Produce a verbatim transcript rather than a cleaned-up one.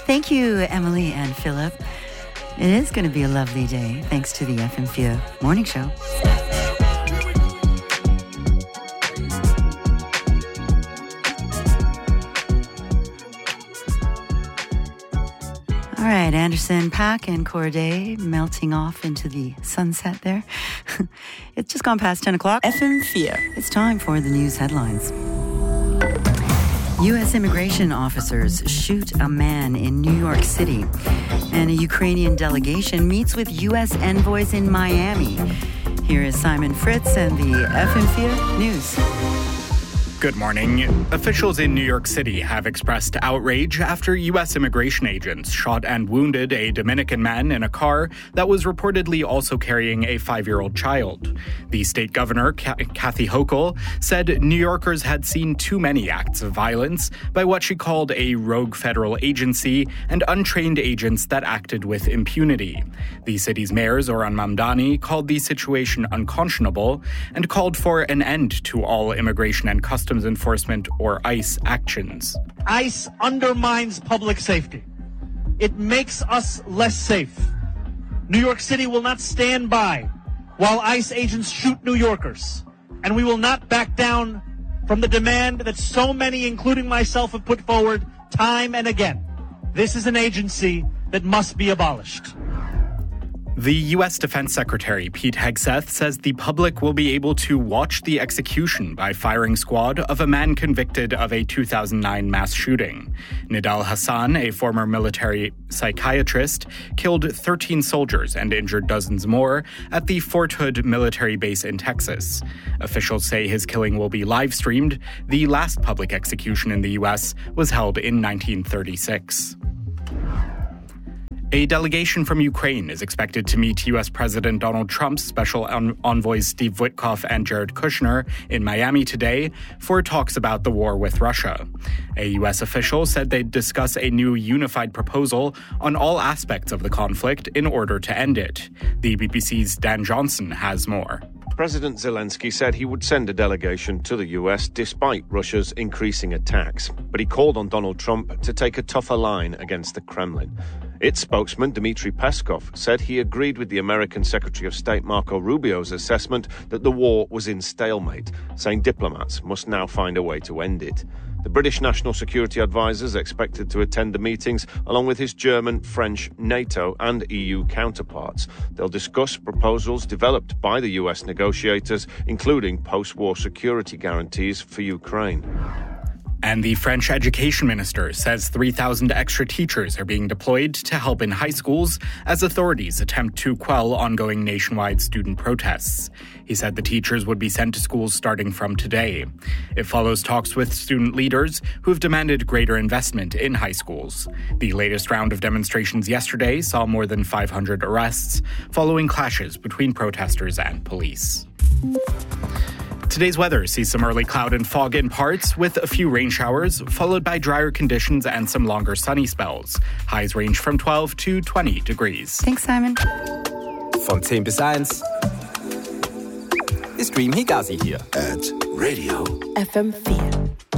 Thank you, Emily and Philip. It is going to be a lovely day, thanks to the F M vier Morning Show. All right, Anderson .Paak and Corday melting off into the sunset there. It's just gone past ten o'clock. F M vier. It's time for the news headlines. U S immigration officers shoot a man in New York City. And a Ukrainian delegation meets with U S envoys in Miami. Here is Simon Fritz and the F M vier News. Good morning. Officials in New York City have expressed outrage after U S immigration agents shot and wounded a Dominican man in a car that was reportedly also carrying a five-year-old child. The state governor, Kathy Hochul, said New Yorkers had seen too many acts of violence by what she called a rogue federal agency and untrained agents that acted with impunity. The city's mayor, Zoran Mamdani, called the situation unconscionable and called for an end to all immigration and customs enforcement or ICE actions. ICE undermines public safety. It makes us less safe. New York City will not stand by while ICE agents shoot New Yorkers. And we will not back down from the demand that so many, including myself, have put forward time and again. This is an agency that must be abolished. The U S Defense Secretary, Pete Hegseth, says the public will be able to watch the execution by firing squad of a man convicted of a two thousand nine mass shooting. Nidal Hassan, a former military psychiatrist, killed thirteen soldiers and injured dozens more at the Fort Hood military base in Texas. Officials say his killing will be live-streamed. The last public execution in the U S was held in nineteen thirty-six. A delegation from Ukraine is expected to meet U S President Donald Trump's special en- envoys Steve Witkoff and Jared Kushner in Miami today for talks about the war with Russia. A U S official said they'd discuss a new unified proposal on all aspects of the conflict in order to end it. The B B C's Dan Johnson has more. President Zelensky said he would send a delegation to the U S despite Russia's increasing attacks, but he called on Donald Trump to take a tougher line against the Kremlin. Its spokesman, Dmitry Peskov, said he agreed with the American Secretary of State Marco Rubio's assessment that the war was in stalemate, saying diplomats must now find a way to end it. The British National Security Advisor expected to attend the meetings along with his German, French, NATO and E U counterparts. They'll discuss proposals developed by the U S negotiators, including post-war security guarantees for Ukraine. And the French education minister says three thousand extra teachers are being deployed to help in high schools as authorities attempt to quell ongoing nationwide student protests. He said the teachers would be sent to schools starting from today. It follows talks with student leaders who have demanded greater investment in high schools. The latest round of demonstrations yesterday saw more than five hundred arrests following clashes between protesters and police. Today's weather sees some early cloud and fog in parts with a few rain showers, followed by drier conditions and some longer sunny spells. Highs range from twelve to twenty degrees. Thanks, Simon. Von zehn bis eins ist Dream Higazi hier. At Radio F M vier.